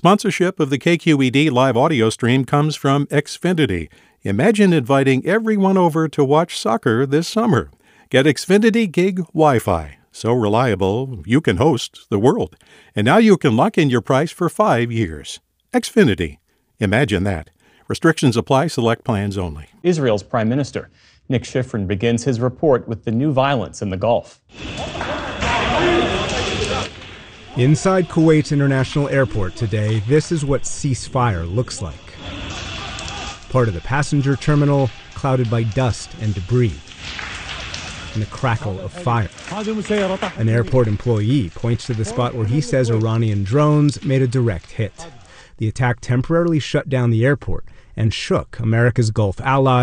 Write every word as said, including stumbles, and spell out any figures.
Sponsorship of the K Q E D live audio stream comes from Xfinity. Imagine inviting everyone over to watch soccer this summer. Get Xfinity Gig Wi-Fi. So reliable, you can host the world. And now you can lock in your price for five years. Xfinity. Imagine that. Restrictions apply. Select plans only. Israel's Prime Minister Nick Schifrin begins his report with the new violence in the Gulf. Inside Kuwait's International Airport today, this is what ceasefire looks like. Part of the passenger terminal clouded by dust and debris, and the crackle of fire. An airport employee points to the spot where he says Iranian drones made a direct hit. The attack temporarily shut down the airport and shook America's Gulf allies.